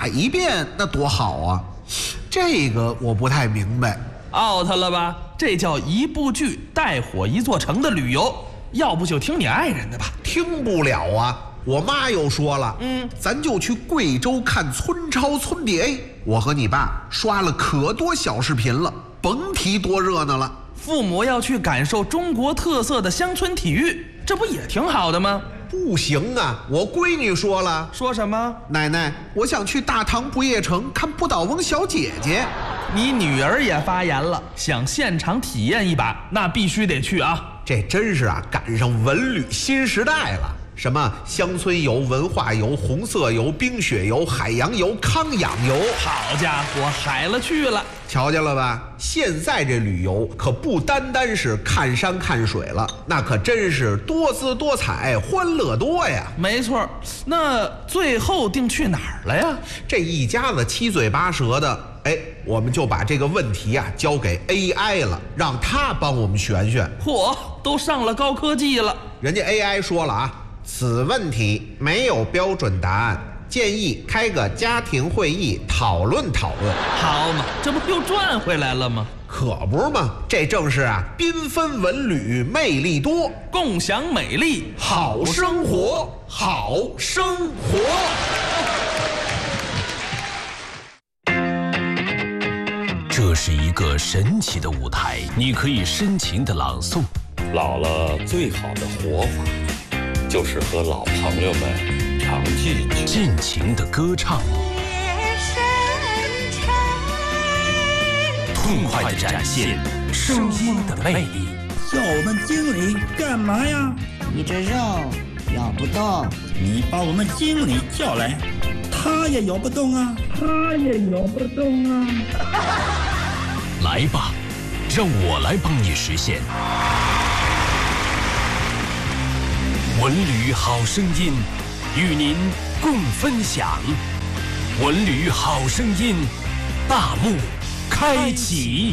打一遍那多好啊！这个我不太明白。 out 了吧？这叫一部剧带火一座城的旅游，要不就听你爱人的吧。 听不了啊！我妈又说了，咱就去贵州看村超村蝶。我和你爸刷了可多小视频了，甭提多热闹了。 父母要去感受中国特色的乡村体育，这不也挺好的吗？ 不行啊！我闺女说了。 说什么？ 奶奶，我想去大唐不夜城看不倒翁小姐姐。 你女儿也发言了，想现场体验一把，那必须得去啊！ 这真是啊，赶上文旅新时代了。什么乡村游、文化游、红色游、冰雪游、海洋游、康养游， 好家伙，海了去了！ 瞧见了吧？现在这旅游可不单单是看山看水了，那可真是多姿多彩、欢乐多呀！ 没错，那最后定去哪儿了呀？ 这一家子七嘴八舌的，我们就把这个问题啊交给 AI 了，让他帮我们选选。 嚯，都上了高科技了！ 人家 AI 说了啊，此问题没有标准答案，建议开个家庭会议讨论讨论。 好嘛，这不又赚回来了吗？ 可不是嘛，这正是啊，缤纷文旅魅力多， 共享美丽， 好生活，好生活。 这是一个神奇的舞台，你可以深情的朗诵。 老了最好的活法，就是和老朋友们常聚聚， 尽情的歌唱，痛快的展现声音的魅力。 叫我们经理干嘛呀？ 你这肉咬不动， 你把我们经理叫来，他也咬不动啊， 来吧，让我来帮你实现。文旅好声音，与您共分享。文旅好声音，大幕开启。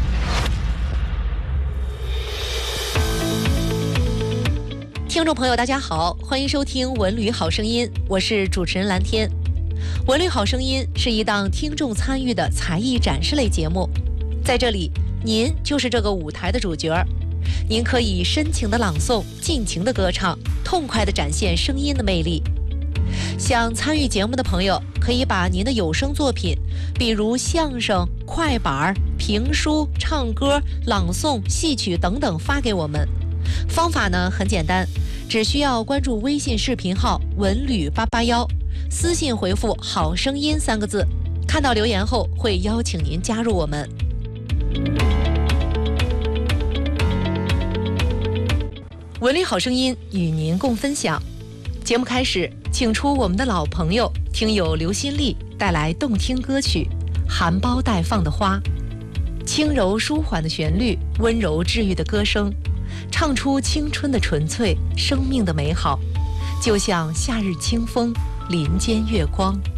听众朋友大家好，欢迎收听文旅好声音，我是主持人蓝天。文旅好声音是一档听众参与的才艺展示类节目，在这里您就是这个舞台的主角，您可以深情的朗诵，尽情的歌唱，痛快的展现声音的魅力。想参与节目的朋友可以把您的有声作品，比如相声、快板、评书、唱歌、朗诵、戏曲等等发给我们。方法呢很简单，只需要关注微信视频号文旅881，私信回复好声音3个字，看到留言后会邀请您加入我们。文旅好声音与您共分享。节目开始，请出我们的老朋友听友刘新丽带来动听歌曲《含苞待放的花》，轻柔舒缓的旋律，温柔治愈的歌声，唱出青春的纯粹，生命的美好，就像夏日清风，林间月光。